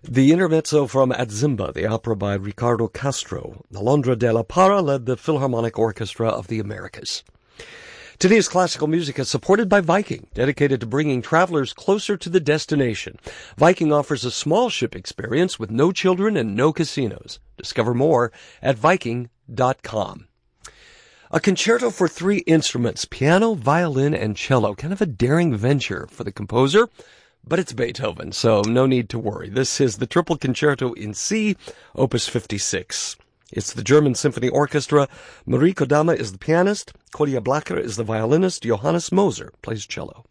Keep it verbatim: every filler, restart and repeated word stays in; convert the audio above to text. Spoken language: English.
The intermezzo from Atzimba, the opera by Ricardo Castro. Alondra de la Parra led the Philharmonic Orchestra of the Americas. Today's classical music is supported by Viking, dedicated to bringing travelers closer to the destination. Viking offers a small ship experience with no children and no casinos. Discover more at Viking dot com. A concerto for three instruments, piano, violin, and cello. Kind of a daring venture for the composer, but it's Beethoven, so no need to worry. This is the Triple Concerto in C, Opus fifty-six. It's the German Symphony Orchestra. Marie Kodama is the pianist. Claudia Blacher is the violinist. Johannes Moser plays cello.